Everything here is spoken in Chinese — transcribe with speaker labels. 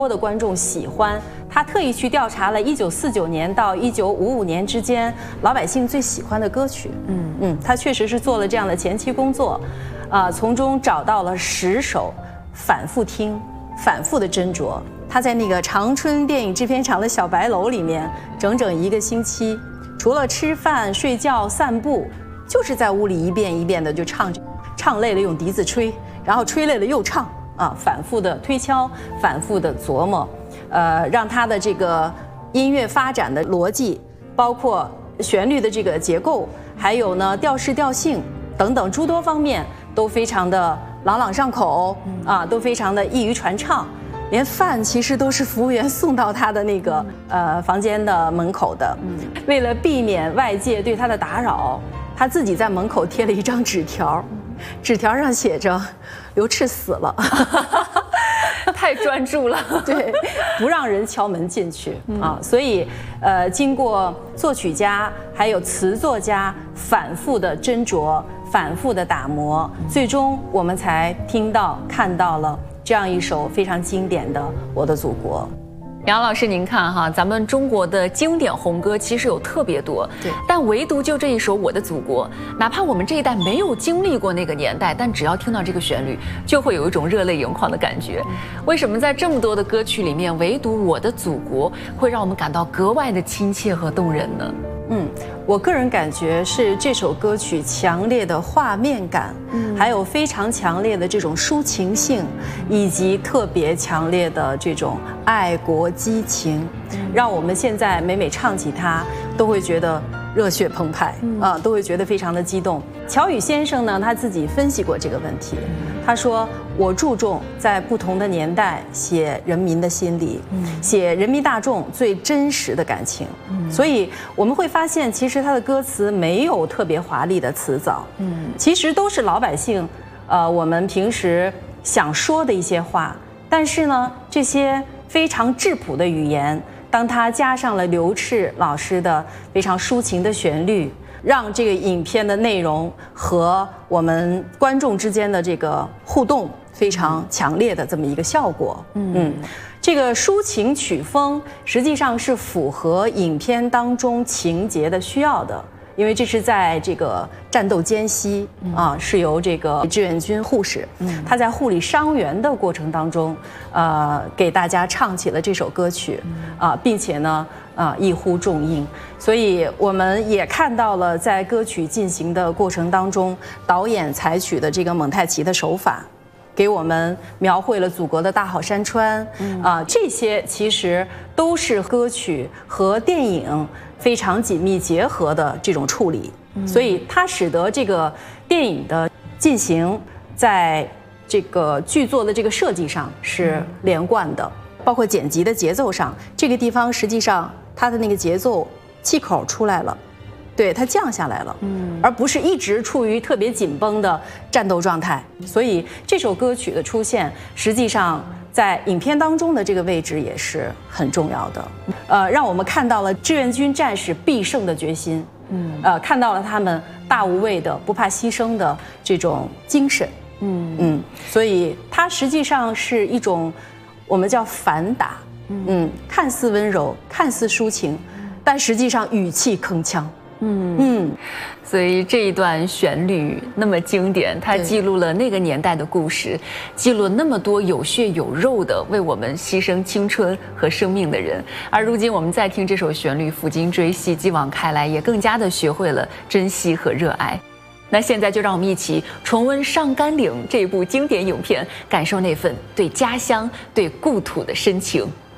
Speaker 1: 多的观众喜欢。他特意去调查了1949年到1955年之间老百姓最喜欢的歌曲。他确实是做了这样的前期工作，从中找到了10首，反复听，反复的斟酌。他在那个长春电影制片厂的小白楼里面，整整1个星期，除了吃饭、睡觉、散步，就是在屋里一遍一遍的就唱着，唱累了用笛子吹，然后吹累了又唱。反复的推敲，反复的琢磨，让他的这个音乐发展的逻辑，包括旋律的这个结构，还有呢调式调性等等诸多方面都非常的朗朗上口都非常的易于传唱。连饭其实都是服务员送到他的那个房间的门口的。为了避免外界对他的打扰，他自己在门口贴了一张纸条。纸条上写着“刘炽死了”，
Speaker 2: 太专注了。
Speaker 1: 对，不让人敲门进去所以经过作曲家还有词作家反复的斟酌、反复的打磨，最终我们才听到、看到了这样一首非常经典的《我的祖国》。
Speaker 2: 杨老师，您看哈，咱们中国的经典红歌其实有特别多，
Speaker 1: 对，
Speaker 2: 但唯独就这一首《我的祖国》，哪怕我们这一代没有经历过那个年代，但只要听到这个旋律，就会有一种热泪盈眶的感觉。为什么在这么多的歌曲里面，唯独《我的祖国》会让我们感到格外的亲切和动人呢？
Speaker 1: 我个人感觉是这首歌曲强烈的画面感，还有非常强烈的这种抒情性，以及特别强烈的这种爱国激情，让我们现在每唱起它，都会觉得热血澎湃都会觉得非常的激动。乔羽先生呢，他自己分析过这个问题，他说：“我注重在不同的年代写人民的心理，写人民大众最真实的感情。所以我们会发现，其实他的歌词没有特别华丽的词藻，其实都是老百姓，我们平时想说的一些话。但是呢，这些非常质朴的语言，当它加上了刘炽老师的非常抒情的旋律，让这个影片的内容和我们观众之间的这个互动非常强烈的这么一个效果。这个抒情曲风实际上是符合影片当中情节的需要的，因为这是在这个战斗间隙是由这个志愿军护士他在护理伤员的过程当中，给大家唱起了这首歌曲并且呢一呼众应。所以我们也看到了在歌曲进行的过程当中，导演采取的这个蒙太奇的手法，给我们描绘了祖国的大好山川这些其实都是歌曲和电影非常紧密结合的这种处理，所以它使得这个电影的进行在这个剧作的这个设计上是连贯的，包括剪辑的节奏上，这个地方实际上它的那个节奏气口出来了，对，它降下来了，而不是一直处于特别紧绷的战斗状态。所以这首歌曲的出现，实际上在影片当中的这个位置也是很重要的，让我们看到了志愿军战士必胜的决心，看到了他们大无畏的、不怕牺牲的这种精神，所以它实际上是一种我们叫反打，看似温柔，看似抒情，但实际上语气铿锵。
Speaker 2: 所以这一段旋律那么经典，它记录了那个年代的故事，记录了那么多有血有肉的为我们牺牲青春和生命的人。而如今我们再听这首旋律，抚今追昔，继往开来，也更加的学会了珍惜和热爱。那现在就让我们一起重温《上甘岭》这部经典影片，感受那份对家乡、对故土的深情。